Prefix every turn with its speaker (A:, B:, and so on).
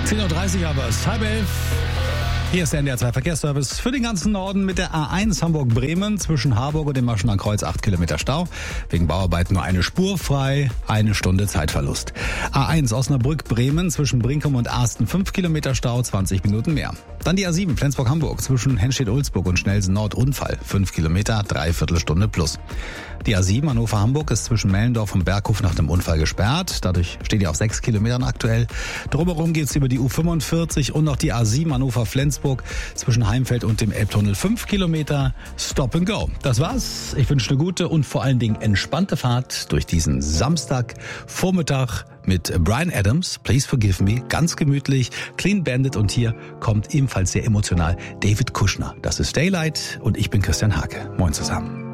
A: 10.30 Uhr aber es. Halb 11. Hier ist der NDR 2 Verkehrsservice für den ganzen Norden mit der A1 Hamburg-Bremen zwischen Harburg und dem Maschener Kreuz 8 Kilometer Stau. Wegen Bauarbeiten nur eine Spur frei, 1 Stunde Zeitverlust. A1 Osnabrück-Bremen zwischen Brinkum und Arsten 5 Kilometer Stau, 20 Minuten mehr. Dann die A7 Flensburg-Hamburg zwischen Henstedt-Ulzburg und Schnelsen-Nord Unfall, 5 Kilometer, 3/4 Stunde plus. Die A7 Hannover-Hamburg ist zwischen Mellendorf und Berghof nach dem Unfall gesperrt. Dadurch steht die auf 6 Kilometern aktuell. Drumherum geht's über die U45 und noch die A7 Hannover-Flensburg zwischen Heimfeld und dem Elbtunnel. 5 Kilometer Stop and Go. Das war's. Ich wünsche eine gute und vor allen Dingen entspannte Fahrt durch diesen Samstagvormittag mit Bryan Adams, Please Forgive Me, ganz gemütlich, Clean Bandit und hier kommt ebenfalls sehr emotional David Kushner. Das ist Daylight und ich bin Christian Hake. Moin zusammen.